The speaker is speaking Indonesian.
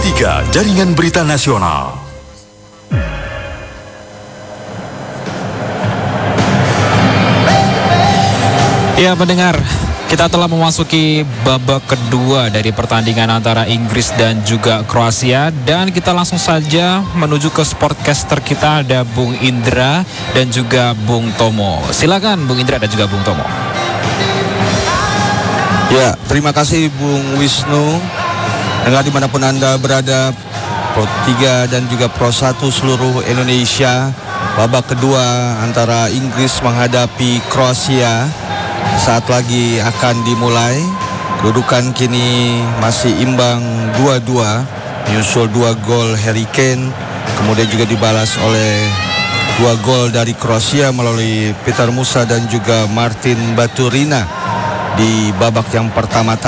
3 Jaringan Berita Nasional. Ya pendengar, kita telah memasuki babak kedua dari pertandingan antara Inggris dan juga Kroasia. Dan kita langsung saja menuju ke sportcaster kita, ada Bung Indra dan juga Bung Tomo. Silakan Bung Indra dan juga Bung Tomo. Ya, terima kasih Bung Wisnu. Dengar dimanapun Anda berada, Pro 3 dan juga Pro 1 seluruh Indonesia. Babak kedua antara Inggris menghadapi Kroasia saat lagi akan dimulai. Kedudukan kini masih imbang 2-2, menyusul 2 gol Harry Kane, kemudian juga dibalas oleh 2 gol dari Kroasia melalui Petar Musa dan juga Martin Baturina di babak yang pertama.